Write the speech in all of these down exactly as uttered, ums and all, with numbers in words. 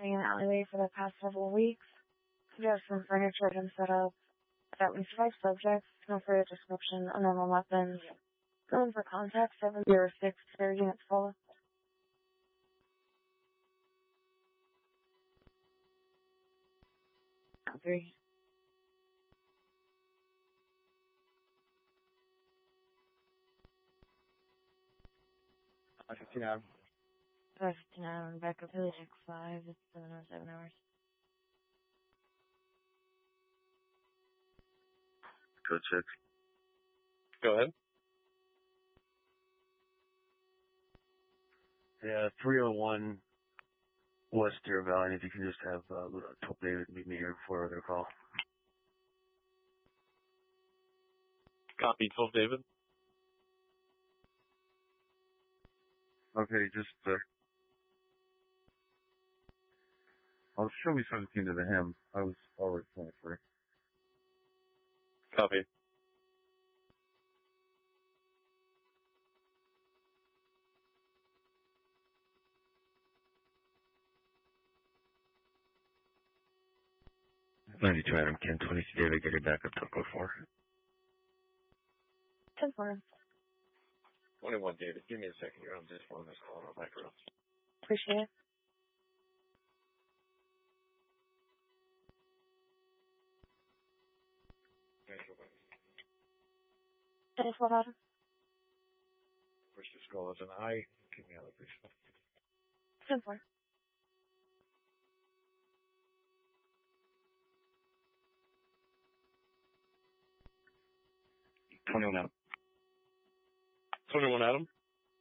in an alleyway for the past several weeks. We have some furniture and set up. At least five subjects. No further description. Unknown weapons. Going for contact. seven zero six. Third units full. Three. five fifty-nine. five fifty-nine. Back up to the X five. It's seven oh seven hours. Code six. Go ahead. Yeah, three oh one West Deer Valley. If you can just have uh, Top David meet me here before their call. Copy, twelve David. Okay, just uh, I'll show me seventeen to the him. I was already twenty-three. Copy. ninety-two Adam Ken, twenty-two David, get it back up to code four. ten four. twenty-one David, give me a second here. I'm just on this call. I'll back her up. Appreciate it. ten four Adam. First the skull is an I. Give me another piece. ten four. twenty-one Adam. twenty-one Adam.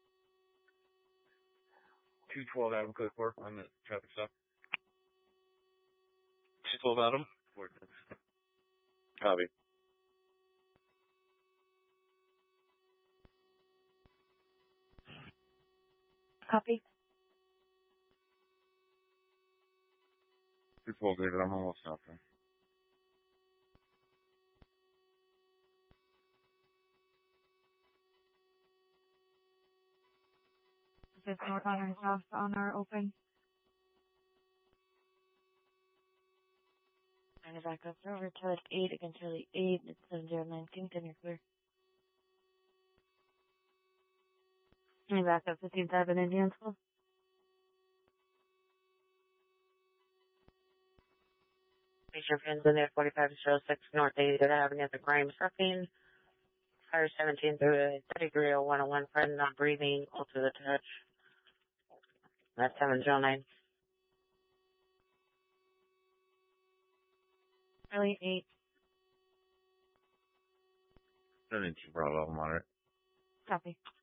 two twelve Adam, code four. I'm at traffic stop. two twelve Adam. Four. Copy. Copy. two twelve David, I'm almost out there. This is North Honor South Honor open. And back up over to eight against Charlie eight. It's seven zero nineteen. Then you're clear. And back up fifteen seven Indian School. Make sure friends in there. forty-five zero six North eighty-third Avenue at the Crime Surfing. Fire seventeen through thirty-three oh one oh one. Friend not breathing. All to the touch. That's seven zero nine. Charlie eight. seventeen Bravo, I'm on it. Copy.